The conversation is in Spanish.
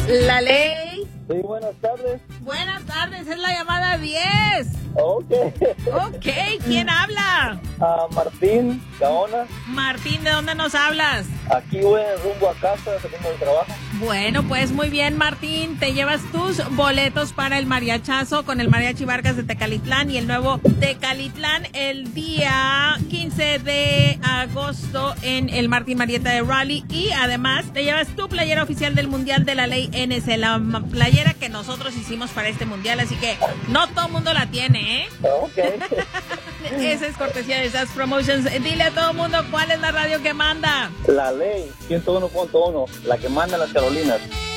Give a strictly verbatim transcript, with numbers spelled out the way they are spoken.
La ley. Sí, buenas tardes. Buenas tardes, es la llamada diez. Ok. Ok, ¿quién habla? Uh, Martín Gaona. Martín, ¿de dónde nos hablas? Aquí voy en rumbo a casa, saliendo del trabajo. Bueno, pues muy bien, Martín. Te llevas tus boletos para el mariachazo con el Mariachi Vargas de Tecalitlán y el nuevo Tecalitlán el día quince de agosto en el Martín Marietta de Raleigh. Y además te llevas tu playera oficial del Mundial de la Ley N S, la playera que nosotros hicimos para este mundial. Así que no todo el mundo la tiene, ¿eh? Ok. Esa es cortesía de Sass Promotions. Dile a todo el mundo cuál es la radio que manda. La Ley ciento uno punto uno, la que manda en las Carolinas.